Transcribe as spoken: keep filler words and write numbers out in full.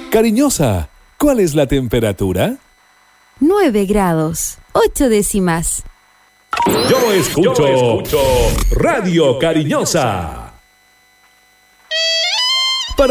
Cariñosa, ¿cuál es la temperatura? Nueve grados, ocho décimas. Yo escucho, Yo escucho Radio Cariñosa.